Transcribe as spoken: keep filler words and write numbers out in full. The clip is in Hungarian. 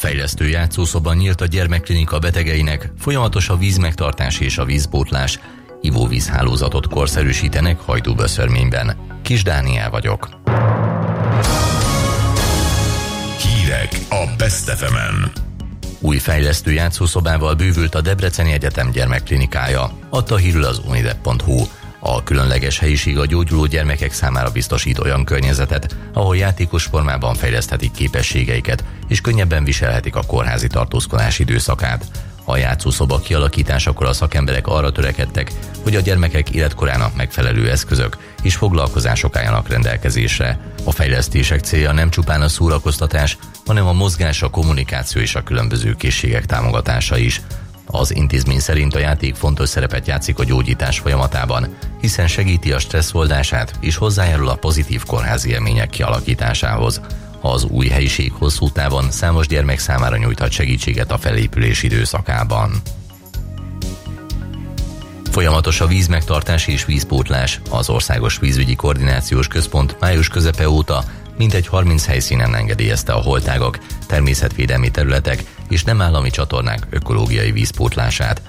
Fejlesztő játszószoba nyílt a gyermekklinika betegeinek, folyamatos a vízmegtartás és a vízpótlás. Ivóvízhálózatot korszerűsítenek Hajdúböszörményben. Kis Dániel vagyok. Hírek a Best ef emen. Új fejlesztő játszószobával bővült a Debreceni Egyetem gyermekklinikája, adta hírül az unidev pont hu. A különleges helyiség a gyógyuló gyermekek számára biztosít olyan környezetet, ahol játékos formában fejleszthetik képességeiket, és könnyebben viselhetik a kórházi tartózkodás időszakát. A játszószoba kialakításakor a szakemberek arra törekedtek, hogy a gyermekek életkorának megfelelő eszközök és foglalkozások álljanak rendelkezésre. A fejlesztések célja nem csupán a szórakoztatás, hanem a mozgás, a kommunikáció és a különböző készségek támogatása is. Az intézmény szerint a játék fontos szerepet játszik a gyógyítás folyamatában, hiszen segíti a stresszoldását és hozzájárul a pozitív kórházi élmények kialakításához. Az új helyiség hosszú távon számos gyermek számára nyújthat segítséget a felépülés időszakában. Folyamatos a vízmegtartás és vízpótlás. Az Országos Vízügyi Koordinációs Központ május közepe óta mintegy harminc helyszínen engedélyezte a holtágak, természetvédelmi területek és nem állami csatornák ökológiai vízpótlását.